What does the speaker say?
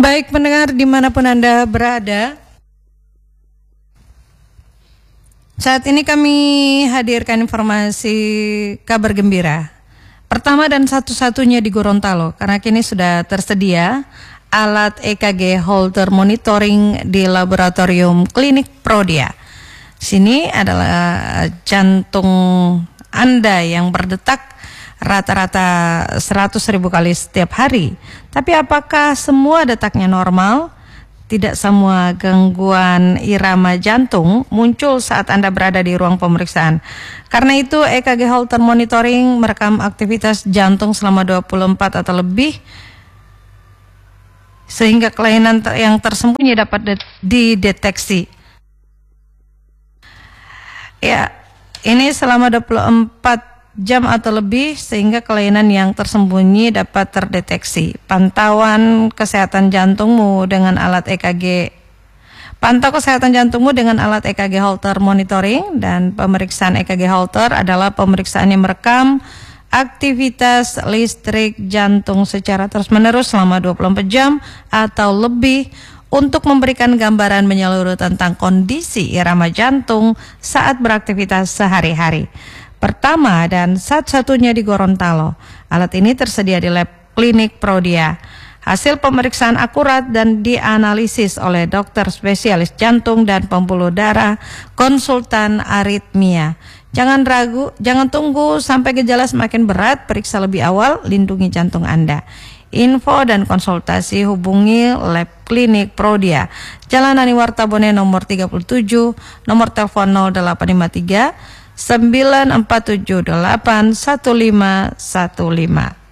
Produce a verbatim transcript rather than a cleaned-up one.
Baik pendengar dimanapun Anda berada, saat ini kami hadirkan informasi kabar gembira. Pertama dan satu-satunya di Gorontalo, karena kini sudah tersedia alat E K G Holter monitoring di laboratorium klinik Prodia. Sini adalah jantung Anda yang berdetak rata-rata seratus ribu kali setiap hari. Tapi apakah semua detaknya normal? Tidak semua gangguan irama jantung muncul saat Anda berada di ruang pemeriksaan. Karena itu E K G Holter monitoring merekam aktivitas jantung selama dua puluh empat atau lebih, sehingga kelainan ter- yang tersembunyi dapat de- dideteksi. Ya, ini selama dua puluh empat jam atau lebih, sehingga kelainan yang tersembunyi dapat terdeteksi. Pantauan kesehatan jantungmu dengan alat E K G. Pantau kesehatan jantungmu dengan alat E K G Holter monitoring, dan pemeriksaan E K G Holter adalah pemeriksaan yang merekam aktivitas listrik jantung secara terus-menerus selama dua puluh empat jam atau lebih untuk memberikan gambaran menyeluruh tentang kondisi irama jantung saat beraktivitas sehari-hari. Pertama dan satu-satunya di Gorontalo, alat ini tersedia di lab klinik Prodia. Hasil pemeriksaan akurat dan dianalisis oleh dokter spesialis jantung dan pembuluh darah, konsultan aritmia. Jangan ragu, jangan tunggu sampai gejala semakin berat, periksa lebih awal, lindungi jantung Anda. Info dan konsultasi hubungi lab klinik Prodia, Jalan Aniwarta Bone nomor tiga puluh tujuh, nomor telepon nol delapan lima tiga sembilan empat tujuh delapan satu lima satu lima.